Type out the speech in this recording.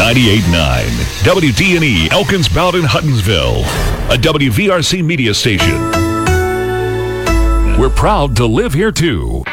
98.9 WDNE Elkins Bowden Huttonsville, a WVRC media station. We're proud to live here too.